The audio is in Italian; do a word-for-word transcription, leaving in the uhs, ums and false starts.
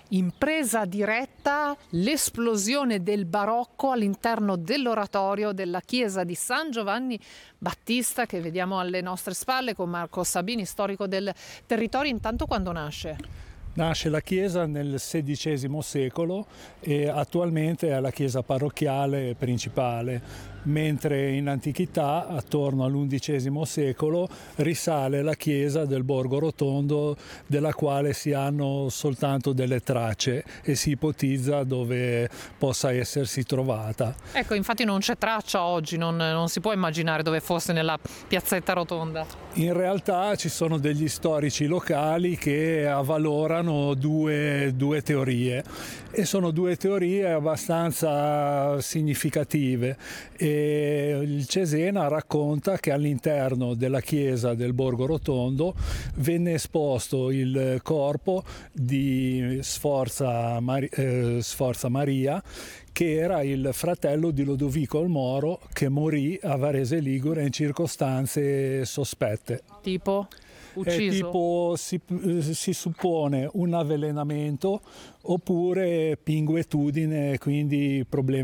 in presa diretta l'esplosione del barocco all'interno dell'oratorio della chiesa di San Giovanni Battista, che vediamo alle nostre spalle, con Marco Sabini, storico del territorio. Intanto, quando nasce? Nasce la chiesa nel sedicesimo secolo e attualmente è la chiesa parrocchiale principale, mentre in antichità, attorno all'undicesimo secolo, risale la chiesa del Borgo Rotondo, della quale si hanno soltanto delle tracce e si ipotizza dove possa essersi trovata. Ecco, infatti non c'è traccia oggi, non, non si può immaginare dove fosse nella piazzetta rotonda. In realtà ci sono degli storici locali che avvalorano due, due teorie, e sono due teorie abbastanza significative. E il Cesena racconta che all'interno della chiesa del Borgo Rotondo venne esposto il corpo di Sforza, Mar- eh, Sforza Maria, che era il fratello di Lodovico il Moro, che morì a Varese Ligure in circostanze sospette. Tipo? Ucciso? È tipo, si, si suppone un avvelenamento oppure pinguetudine, quindi problemi